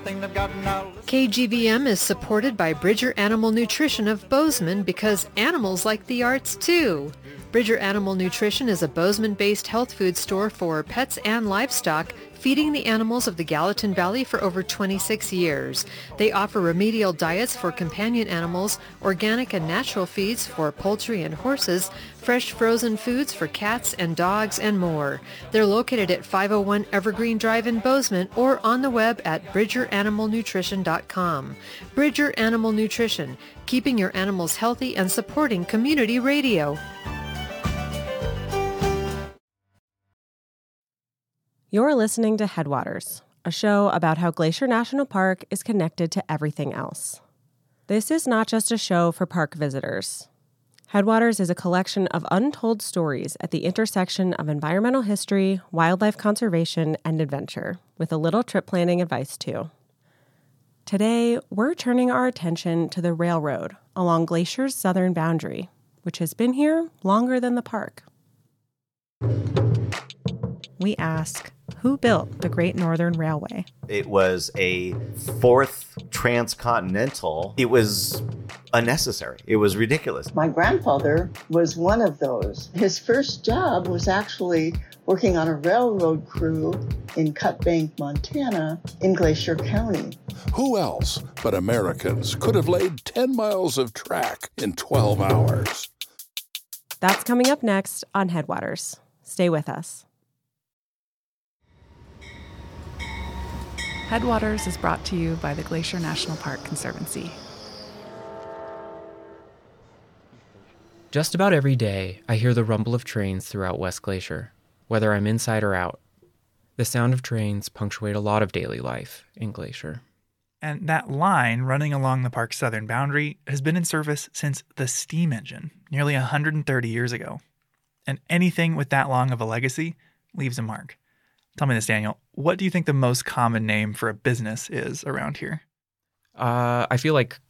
everything they've got now. KGVM is supported by Bridger Animal Nutrition of Bozeman because animals like the arts too. Bridger Animal Nutrition is a Bozeman-based health food store for pets and livestock, feeding the animals of the Gallatin Valley for over 26 years. They offer remedial diets for companion animals, organic and natural feeds for poultry and horses, fresh frozen foods for cats and dogs, and more. They're located at 501 Evergreen Drive in Bozeman or on the web at bridgeranimalnutrition.com. Bridger Animal Nutrition, keeping your animals healthy and supporting community radio. You're listening to Headwaters, a show about how Glacier National Park is connected to everything else. This is not just a show for park visitors. Headwaters is a collection of untold stories at the intersection of environmental history, wildlife conservation, and adventure, with a little trip planning advice too. Today, we're turning our attention to the railroad along Glacier's southern boundary, which has been here longer than the park. We ask, who built the Great Northern Railway? It was a fourth transcontinental. It was unnecessary. It was ridiculous. My grandfather was one of those. His first job was actually working on a railroad crew in Cut Bank, Montana, in Glacier County. Who else but Americans could have laid 10 miles of track in 12 hours? That's coming up next on Headwaters. Stay with us. Headwaters is brought to you by the Glacier National Park Conservancy. Just about every day, I hear the rumble of trains throughout West Glacier, whether I'm inside or out. The sound of trains punctuate a lot of daily life in Glacier. And that line running along the park's southern boundary has been in service since the steam engine, nearly 130 years ago. And anything with that long of a legacy leaves a mark. Tell me this, Daniel. What do you think the most common name for a business is around here? I feel like